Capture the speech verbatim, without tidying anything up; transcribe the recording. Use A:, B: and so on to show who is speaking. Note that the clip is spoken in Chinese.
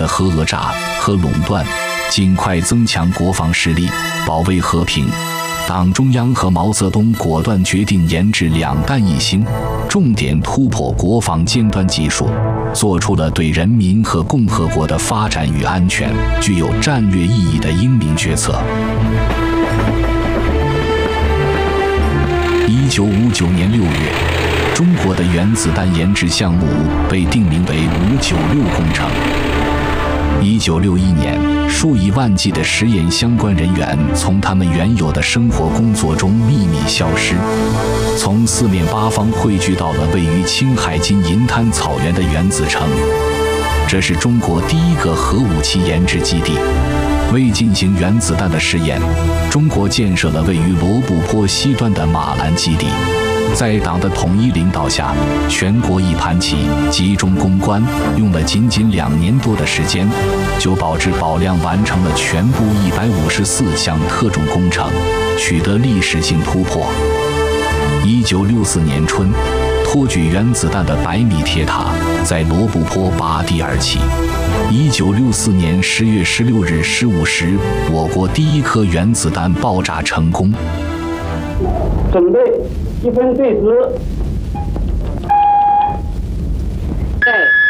A: 的核讹诈和垄断，尽快增强国防实力，保卫和平。党中央和毛泽东果断决定研制两弹一星，重点突破国防尖端技术，做出了对人民和共和国的发展与安全具有战略意义的英明决策。一九五九年六月，中国的原子弹研制项目被定名为五九六工程。一九六一年，数以万计的实验相关人员从他们原有的生活工作中秘密消失，从四面八方汇聚到了位于青海金银滩草原的原子城。这是中国第一个核武器研制基地。为进行原子弹的试验，中国建设了位于罗布泊西端的马兰基地。在党的统一领导下，全国一盘棋，集中攻关，用了仅仅两年多的时间，就保质保量完成了全部一百五十四项特种工程，取得历史性突破。一九六四年春，托举原子弹的百米铁塔在罗布泊拔地而起。一九六四年十月十六日十五时，我国第一颗原子弹爆炸成功。
B: 准备一分对时，在。